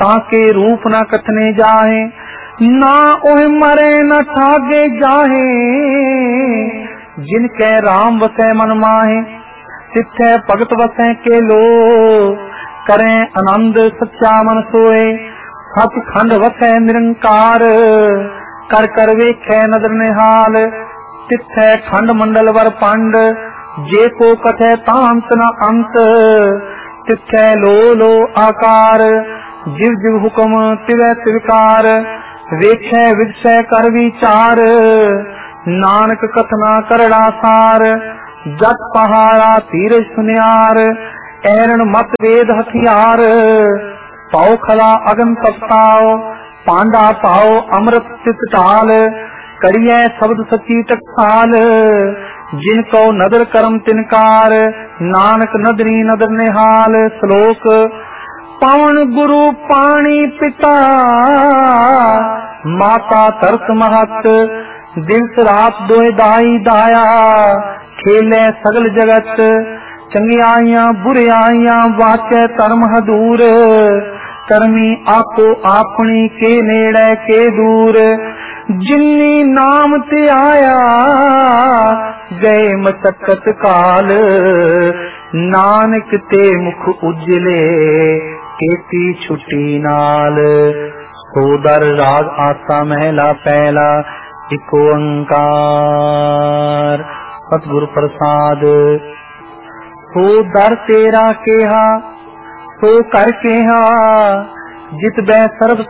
ताके रूप न कथने जाहे, ना ओह मरे न ठागे जाहे, जिनके राम वसै मन माहे, तिथे भगत वसै के लो, करें आनंद सच्चा मन सोए, सचखंड वसै निरंकार, कर कर वेखै नदर निहाल, तिथे खंड मंडल वर पंड, जे को कथे तांत न अंत, तिथे लो लो आकार, जिव जिव हुक्म तिवै तिवकार, वेखै विदसै कर विचार, नानक कथना करड़ा सार, जट पहाड़ा तीरज सुनियार, ऐरण मत वेद हथियार, पाओ खला अगन तपताओ, पांडा पाओ अमृत चित टाल, करिए शब्द सची टकसाल, जिनको नदर करम तिनकार, नानक नदरी नदर निहाल। श्लोक पवन गुरु पानी पिता, माता तरस महत, दिवस रात दोए दाई दाया, खेले सगल जगत, चंगियाइयां बुरियाइयां वाचे धर्म हदूर, करमी आपो आपनी के नेड़े के दूर, जिन्नी नाम ते आया गए मचकत काल, नानक ते मुख उजले केती छुट्टी नाल। सोदर राग आसा महला पहला, इक ओंकार सतगुर प्रसाद। सो दर तेरा केहा सो कर केहा, जित बै सर्व